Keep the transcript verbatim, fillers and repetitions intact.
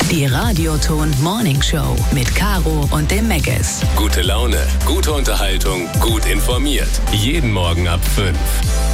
Die Radioton Morning Show mit Caro und dem Megas. Gute Laune, gute Unterhaltung, gut informiert. Jeden Morgen ab fünf.